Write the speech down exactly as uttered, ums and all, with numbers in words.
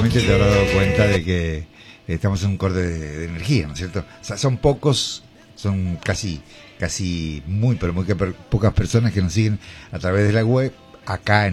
Te habrás dado cuenta de que estamos en un corte de, de energía, ¿no es cierto? O sea, son pocos, son casi, casi muy, pero muy que- pocas personas que nos siguen a través de la web acá en